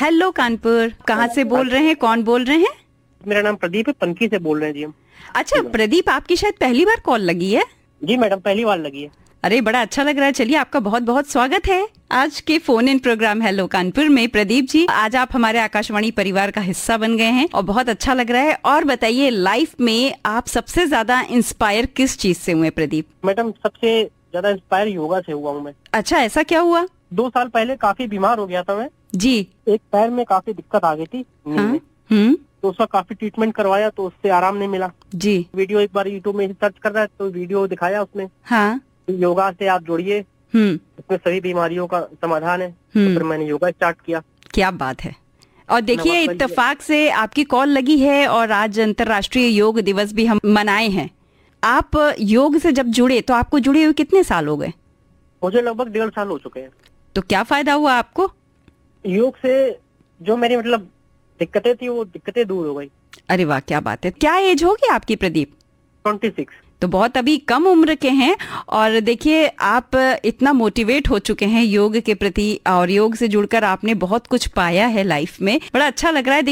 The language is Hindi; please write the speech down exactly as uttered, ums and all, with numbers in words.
हेलो कानपुर, कहाँ से बोल रहे हैं, कौन बोल रहे हैं? मेरा नाम प्रदीप है, पनकी से बोल रहे हैं जी हम। अच्छा प्रदीप, आपकी शायद पहली बार कॉल लगी है। जी मैडम, पहली बार लगी है। अरे बड़ा अच्छा लग रहा है। चलिए, आपका बहुत बहुत स्वागत है आज के phone in programme hello Kanpur में। प्रदीप जी, आज आप हमारे आकाशवाणी परिवार का हिस्सा बन गए हैं और बहुत अच्छा लग रहा है। और बताइए, लाइफ में आप सबसे ज्यादा इंस्पायर किस चीज से हुए प्रदीप? मैडम, सबसे ज्यादा इंस्पायर योगा से हुआ हूँ मैं। अच्छा, ऐसा क्या हुआ? दो साल पहले काफी बीमार हो गया था मैं जी। एक पैर में काफी दिक्कत आ गई थी। हाँ? हम्म। तो उसका काफी ट्रीटमेंट करवाया तो उससे आराम नहीं मिला जी। वीडियो एक बार यूट्यूब में सर्च कर रहा है तो वीडियो दिखाया उसने। हाँ। योगा से आप जुड़िए, हम्म। इसमें सभी बीमारियों का समाधान है। हम्म। तो फिर मैंने योगा स्टार्ट किया। क्या बात है। और देखिए, नमस्कार जी। इत्तेफाक से आपकी कॉल लगी है और आज अंतर्राष्ट्रीय योग दिवस भी हम मनाए हैं। आप योग से जब जुड़े तो आपको जुड़े हुए कितने साल हो गए? मुझे लगभग डेढ़ साल हो चुके हैं। तो क्या फायदा हुआ आपको? योग से जो मेरी मतलब दिक्कतें थी वो दिक्कतें दूर हो गई। अरे वाह, क्या बात है। क्या एज होगी आपकी प्रदीप? Twenty six. तो बहुत अभी कम उम्र के हैं और देखिए, आप इतना मोटिवेट हो चुके हैं योग के प्रति और योग से जुड़कर आपने बहुत कुछ पाया है लाइफ में। बड़ा अच्छा लग रहा है।